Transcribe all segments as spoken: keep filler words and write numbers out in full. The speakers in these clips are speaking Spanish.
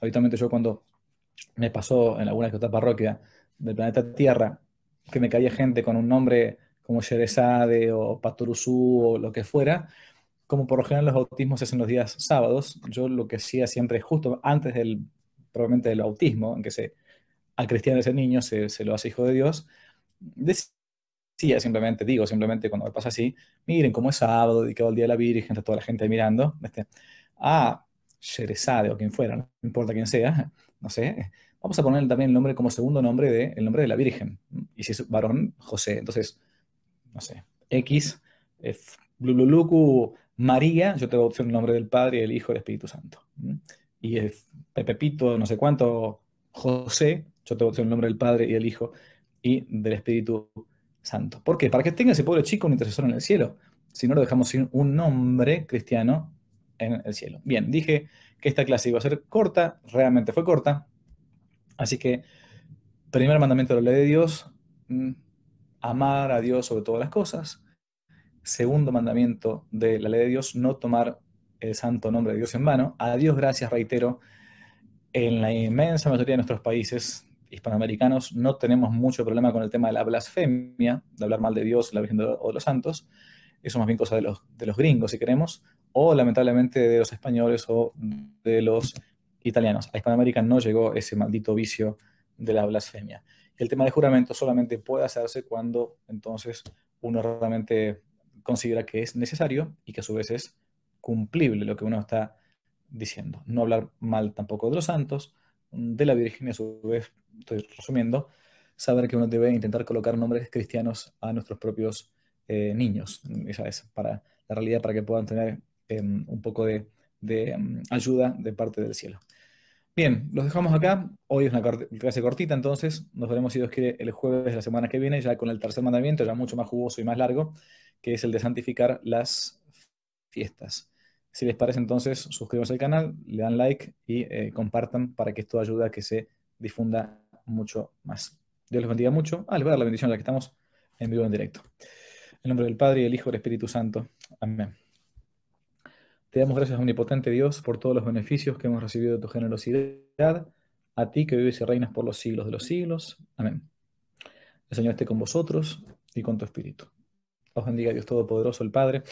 Habitualmente yo cuando me pasó en alguna que otra parroquia del planeta Tierra, que me caía gente con un nombre como Sherezade o Patoruzú o lo que fuera, como por lo general los bautismos se hacen los días sábados, yo lo que hacía siempre justo antes del, probablemente del bautismo, en que se al cristiano ese niño se, se lo hace hijo de Dios, decía simplemente, digo simplemente cuando me pasa así, miren cómo es sábado, dedicado al Día de la Virgen, está toda la gente ahí mirando, este, ah, Sherezade o quien fuera, no importa quién sea, no sé, vamos a poner también el nombre como segundo nombre de, el nombre de la Virgen, y si es varón, José, entonces, no sé, X, eh, Blululuku, María, yo te bautizo en el nombre del Padre, del Hijo y del Espíritu Santo. ¿Mm? Y eh, Pepepito, no sé cuánto, José, yo te bautizo en el nombre del Padre y del Hijo y del Espíritu Santo. ¿Por qué? Para que tenga ese pobre chico un intercesor en el cielo. Si no, lo dejamos sin un nombre cristiano en el cielo. Bien, dije que esta clase iba a ser corta, realmente fue corta, así que primer mandamiento de la ley de Dios, mm, amar a Dios sobre todas las cosas. Segundo mandamiento de la ley de Dios, no tomar el santo nombre de Dios en vano. A Dios gracias, reitero, en la inmensa mayoría de nuestros países hispanoamericanos no tenemos mucho problema con el tema de la blasfemia, de hablar mal de Dios, la Virgen de- o de los santos. Eso es más bien cosa de los, de los gringos, si queremos, o lamentablemente de los españoles o de los italianos. A Hispanoamérica no llegó ese maldito vicio de la blasfemia. El tema de juramento solamente puede hacerse cuando entonces uno realmente considera que es necesario y que a su vez es cumplible lo que uno está diciendo. No hablar mal tampoco de los santos, de la Virgen y a su vez, estoy resumiendo, saber que uno debe intentar colocar nombres cristianos a nuestros propios eh, niños, esa es para la realidad, para que puedan tener eh, un poco de, de um, ayuda de parte del cielo. Bien, los dejamos acá. Hoy es una cort- clase cortita, entonces nos veremos si Dios quiere el jueves de la semana que viene, ya con el tercer mandamiento, ya mucho más jugoso y más largo, que es el de santificar las fiestas. Si les parece, entonces suscríbanse al canal, le dan like y eh, compartan para que esto ayude a que se difunda mucho más. Dios les bendiga mucho. Ah, les voy a dar la bendición ya que estamos en vivo en directo. En nombre del Padre y del Hijo y del Espíritu Santo. Amén. Te damos gracias, omnipotente Dios, por todos los beneficios que hemos recibido de tu generosidad, a ti que vives y reinas por los siglos de los siglos. Amén. El Señor esté con vosotros y con tu espíritu. Os bendiga Dios Todopoderoso, el Padre,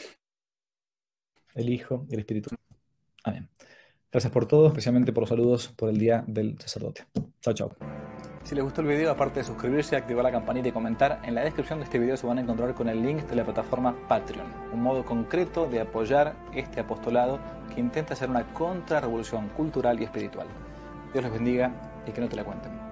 el Hijo y el Espíritu Santo. Amén. Gracias por todo, especialmente por los saludos por el Día del Sacerdote. Chao, chao. Si les gustó el video, aparte de suscribirse, activar la campanita y comentar, en la descripción de este video se van a encontrar con el link de la plataforma Patreon, un modo concreto de apoyar este apostolado que intenta hacer una contrarrevolución cultural y espiritual. Dios les bendiga y que no te la cuenten.